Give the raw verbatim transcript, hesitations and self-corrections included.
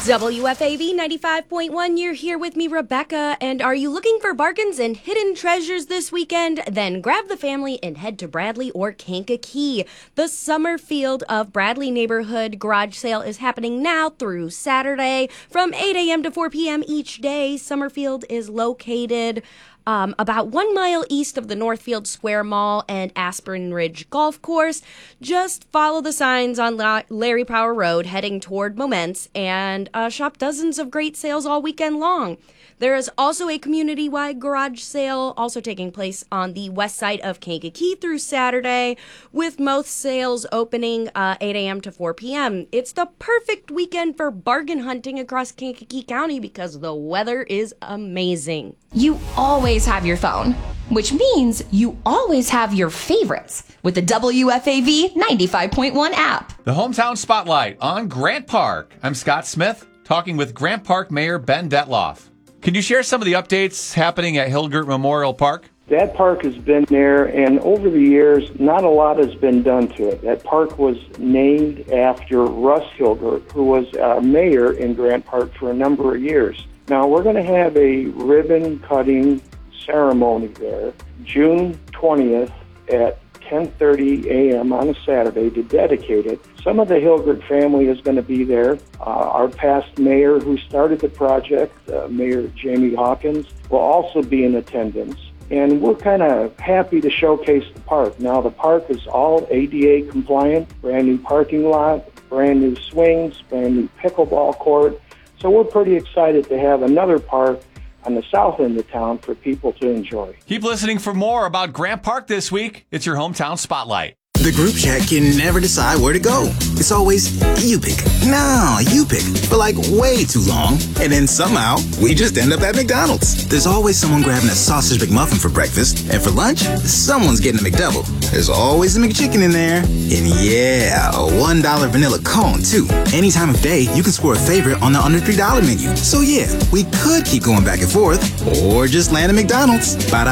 W F A V ninety-five point one, you're here with me, Rebecca, and are you looking for bargains and hidden treasures this weekend? Then grab the family and head to Bradley or Kankakee. The Summerfield of Bradley Neighborhood Garage Sale is happening now through Saturday from eight a.m. to four p.m. each day. Summerfield is located Um, about one mile east of the Northfield Square Mall and Aspen Ridge Golf Course. Just follow the signs on La- Larry Power Road heading toward Moments and uh, shop dozens of great sales all weekend long. There is also a community-wide garage sale also taking place on the west side of Kankakee through Saturday, with most sales opening uh, eight a.m. to four p.m. It's the perfect weekend for bargain hunting across Kankakee County because the weather is amazing. You always have your phone, which means you always have your favorites with the W F A V ninety-five point one app. The Hometown Spotlight on Grant Park. I'm Scott Smith, talking with Grant Park Mayor Ben Detloff. Can you share some of the updates happening at Hilgert Memorial Park? That park has been there, and over the years, not a lot has been done to it. That park was named after Russ Hilgert, who was uh, mayor in Grant Park for a number of years. Now, we're going to have a ribbon-cutting ceremony there, June twentieth at ten thirty a.m. on a Saturday to dedicate it. Some of the Hilgert family is going to be there. Uh, our past mayor who started the project, uh, Mayor Jamie Hawkins, will also be in attendance. And we're kind of happy to showcase the park. Now, the park is all A D A compliant, brand new parking lot, brand new swings, brand new pickleball court. So we're pretty excited to have another park on the south end of town for people to enjoy. Keep listening for more about Grant Park this week. It's your Hometown Spotlight. The group chat can never decide where to go. It's always, you pick. No, you pick. For like way too long. And then somehow, we just end up at McDonald's. There's always someone grabbing a sausage McMuffin for breakfast. And for lunch, someone's getting a McDouble. There's always a McChicken in there. And yeah, a one dollar vanilla cone, too. Any time of day, you can score a favorite on the under three dollar menu. So yeah, we could keep going back and forth. Or just land at McDonald's. Bye.